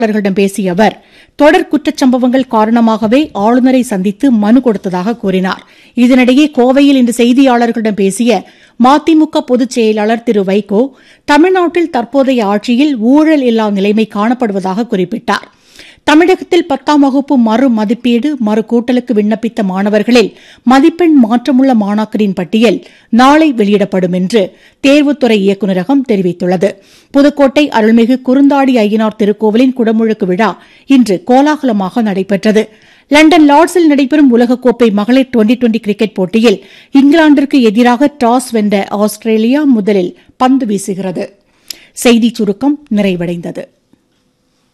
செய்தியாளர்களிடம் பேசிய அவர் தொடர் குற்றச்சம்பவங்கள் காரணமாகவே ஆளுநரை சந்தித்து மனு கொடுத்ததாக கூறினார். இதனிடையே கோவையில் இன்று செய்தியாளர்களிடம் பேசிய மதிமுக பொதுச் செயலாளர் திரு வைகோ தமிழ்நாட்டில் தற்போதைய ஆட்சியில் ஊழல் இல்லா நிலைமை காணப்படுவதாக குறிப்பிட்டார். தமிழகத்தில் 10ஆம் வகுப்பு மறு மதிப்பீடு மறு கூட்டலுக்கு விண்ணப்பித்த மாணவர்களில் மதிப்பெண் மாற்றமுள்ள மாணாக்கரின் பட்டியல் நாளை வெளியிடப்படும் என்று தேர்வுத்துறை இயக்குநரகம் தெரிவித்துள்ளது. புதுக்கோட்டை அருள்மிகு குறுந்தாடி ஐயனார் திருக்கோவிலின் குடமுழுக்கு விழா இன்று கோலாகலமாக நடைபெற்றது. லண்டன் லார்ட்ஸில் நடைபெறும் உலகக்கோப்பை மகளிர் டுவெண்டி கிரிக்கெட் போட்டியில் இங்கிலாந்திற்கு எதிராக டாஸ் வென்ற ஆஸ்திரேலியா முதலில் பந்து வீசுகிறது. செய்திச் சுருக்கம் நிறைவடைந்தது.